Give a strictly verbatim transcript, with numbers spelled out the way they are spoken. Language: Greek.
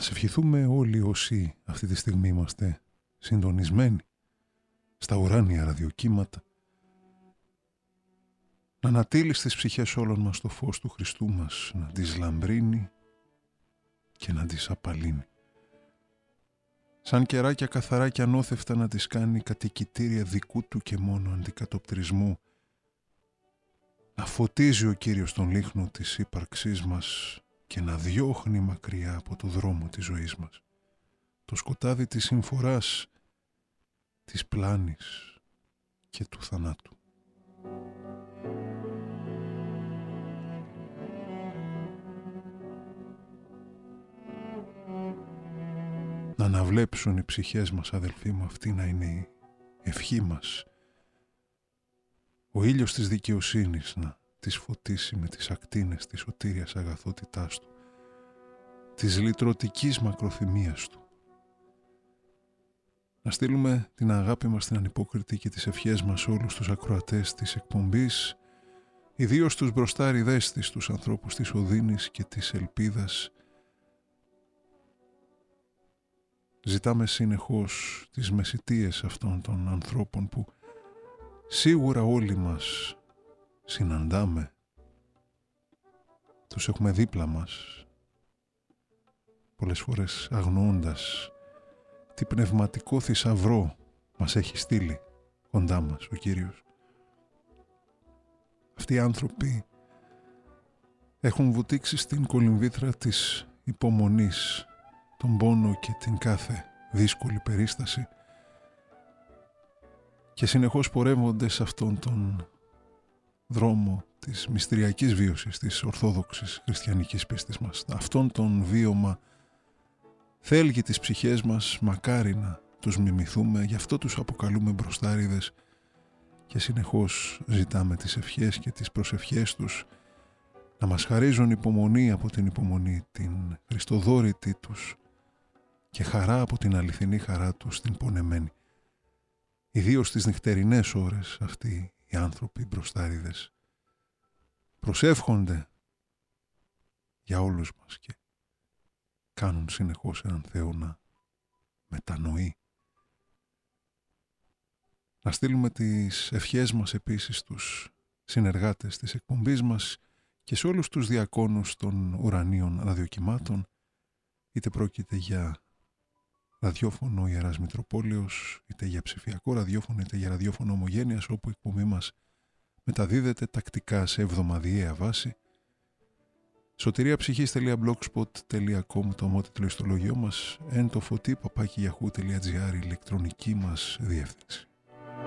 Ας ευχηθούμε όλοι όσοι αυτή τη στιγμή είμαστε συντονισμένοι στα ουράνια ραδιοκύματα, να ανατείλει στις ψυχές όλων μας το φως του Χριστού μας, να τις λαμπρύνει και να τις απαλύνει. Σαν κεράκια καθαρά και ανώθευτα να τις κάνει κατοικητήρια δικού του και μόνο αντικατοπτρισμού. Να φωτίζει ο Κύριος τον λίχνο της ύπαρξής μας και να διώχνει μακριά από το δρόμο της ζωής μας το σκοτάδι της συμφοράς, της πλάνης και του θανάτου. Να αναβλέψουν οι ψυχές μας, αδελφοί μου, αυτή να είναι η ευχή μας. Ο ήλιος της δικαιοσύνης να τις φωτίσει με τις ακτίνες της σωτήριας αγαθότητάς του, της λυτρωτικής μακροθυμίας του. Να στείλουμε την αγάπη μας την ανυπόκριτη και τις ευχές μας σε όλους τους ακροατές της εκπομπής, ιδίως τους μπροστάριδες της, τους ανθρώπους της οδύνης και της ελπίδας. Ζητάμε συνεχώς τις μεσιτείες αυτών των ανθρώπων που σίγουρα όλοι μας συναντάμε. Τους έχουμε δίπλα μας, πολλές φορές αγνοώντας τι πνευματικό θησαυρό μας έχει στείλει κοντά μας ο Κύριος. Αυτοί οι άνθρωποι έχουν βουτήξει στην κολυμβήθρα της υπομονής, τον πόνο και την κάθε δύσκολη περίσταση και συνεχώς πορεύονται σε αυτόν τον δρόμο της μυστηριακής βίωσης της ορθόδοξης χριστιανικής πίστης μας. Αυτόν τον βίωμα θέλγει τις ψυχές μας, μακάρι να τους μιμηθούμε, γι' αυτό τους αποκαλούμε μπροστάριδες και συνεχώς ζητάμε τις ευχές και τις προσευχές τους να μας χαρίζουν υπομονή από την υπομονή, την χριστοδόρητη τους και χαρά από την αληθινή χαρά τους στην πονεμένη. Ιδίως στις νυχτερινές ώρες αυτοί οι άνθρωποι μπροστάριδες προσεύχονται για όλους μας και κάνουν συνεχώς έναν Θεό να μετανοεί. Να στείλουμε τις ευχές μας επίσης στους συνεργάτες της εκπομπής μας και σε όλους τους διακόνους των ουρανίων ραδιοκυμάτων, είτε πρόκειται για ραδιόφωνο Ιεράς Μητροπόλεως, είτε για ψηφιακό ραδιόφωνο, είτε για ραδιόφωνο Ομογένειας, όπου η εκπομπή μας μεταδίδεται τακτικά σε εβδομαδιαία βάση. σωτηριαψυχής τελεία blogspot τελεία com το ομότιτλο ιστολογιό μας, εν το φωτί παπάκι γιαχού τελεία τζι άρ η ηλεκτρονική μας διεύθυνση.